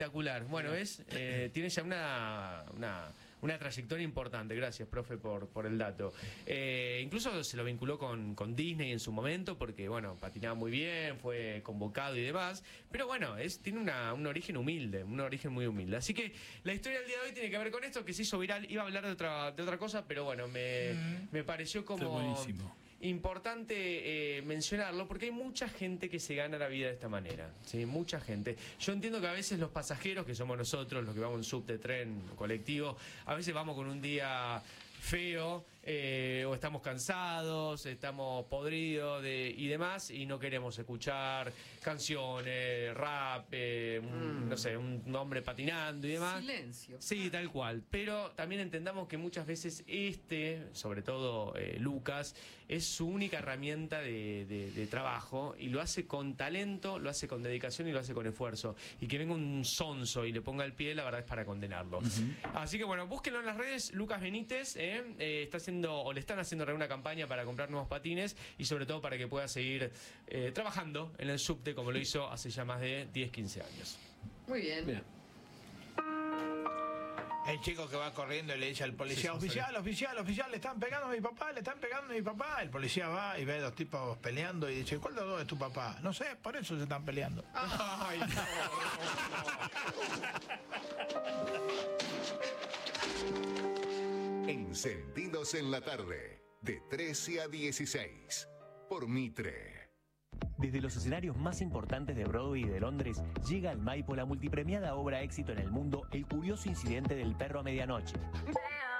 Espectacular. Bueno, tiene ya una trayectoria importante. Gracias, profe, por el dato. Incluso se lo vinculó con Disney en su momento, porque, bueno, patinaba muy bien, fue convocado y demás. Pero bueno, tiene un origen humilde, un origen muy humilde. Así que la historia del día de hoy tiene que ver con esto, que se hizo viral. Iba a hablar de otra cosa, pero bueno, me pareció como importante mencionarlo, porque hay mucha gente que se gana la vida de esta manera, ¿sí? Mucha gente. Yo entiendo que a veces los pasajeros, que somos nosotros, los que vamos en subte, tren, colectivo, a veces vamos con un día feo, o estamos cansados, estamos podridos y demás, y no queremos escuchar canciones, rap, no sé, un hombre patinando y demás. Silencio. Sí, tal cual. Pero también entendamos que muchas veces sobre todo Lucas, es su única herramienta de trabajo, y lo hace con talento, lo hace con dedicación y lo hace con esfuerzo. Y que venga un sonso y le ponga el pie, la verdad es para condenarlo. Así que bueno, búsquenlo en las redes, Lucas Benítez, está haciendo, o le están haciendo una campaña para comprar nuevos patines, y sobre todo para que pueda seguir trabajando en el subte como lo hizo hace ya más de 10, 15 años. Muy bien. Bien. El chico que va corriendo y le dice al policía: oficial, le están pegando a mi papá, le están pegando a mi papá. El policía va y ve a dos tipos peleando y dice: ¿cuál de los dos es tu papá? No sé, por eso se están peleando. Ay, no. Encendidos en la tarde, de 13 a 16, por Mitre. Desde los escenarios más importantes de Broadway y de Londres, llega al Maipo la multipremiada obra éxito en el mundo, El curioso incidente del perro a medianoche.